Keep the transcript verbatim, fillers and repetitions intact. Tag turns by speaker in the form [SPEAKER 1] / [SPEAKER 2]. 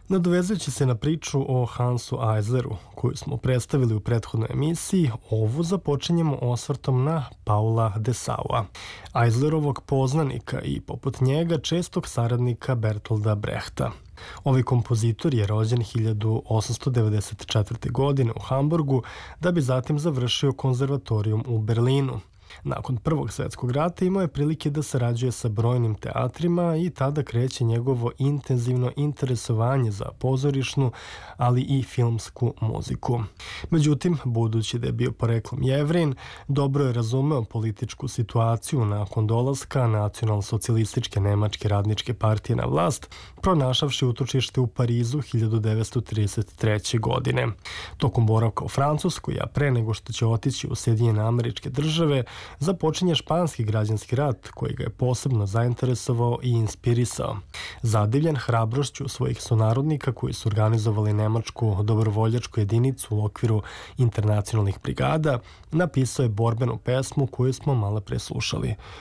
[SPEAKER 1] Nadovezujući se na priču o Hansu Eisleru, koju smo predstavili u prethodnoj emisiji, ovu započinjemo osvrtom na Paula Dessaua, Eislerovog poznanika i, poput njega, čestog saradnika Bertolda Brehta. Ovaj kompozitor je rođen hiljadu osamsto devedeset četvrte. godine u Hamburgu, da bi zatim završio konzervatorijum u Berlinu. Nakon Prvog svetskog rata imao je prilike da sarađuje sa brojnim teatrima i tada kreće njegovo intenzivno interesovanje za pozorišnu, ali i filmsku muziku. Međutim, budući da je bio poreklom Jevrin, dobro je razumeo političku situaciju nakon dolaska nacionalsocijalističke Nemačke radničke partije na vlast, pronašavši utočište u Parizu hiljadu devetsto trideset treće. godine. Tokom boravka u Francuskoj, a pre nego što će otići u Sjedinjene Američke Države, započinje španski građanski rat koji ga je posebno zainteresovao i inspirisao. Zadivljen hrabrošću svojih sunarodnika koji su organizovali nemačku dobrovoljačku jedinicu u okviru internacionalnih brigada, napisao je borbenu pesmu koju smo malo pre slušali.